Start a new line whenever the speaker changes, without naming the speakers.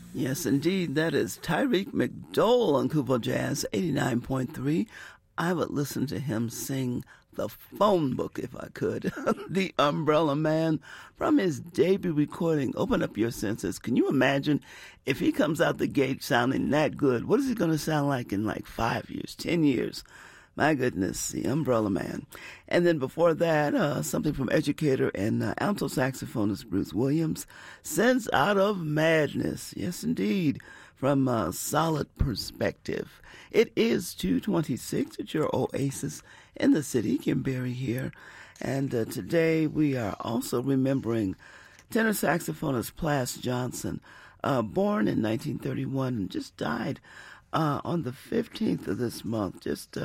Yes, indeed. That is Tyreek McDowell on Kubo Jazz 89.3. I would listen to him sing the phone book if I could. The Umbrella Man from his debut recording, Open Up Your Senses. Can you imagine if he comes out the gate sounding that good? What is he going to sound like in like 5 years, 10 years? My goodness, the Umbrella Man. And then before that, something from educator and alto saxophonist Bruce Williams, Sense Out of Madness. Yes, indeed, from Solid Perspective. It is 2:26 at your oasis in the city, Kimberry here. And today we are also remembering tenor saxophonist Plas Johnson, born in 1931 and just died on the 15th of this month, just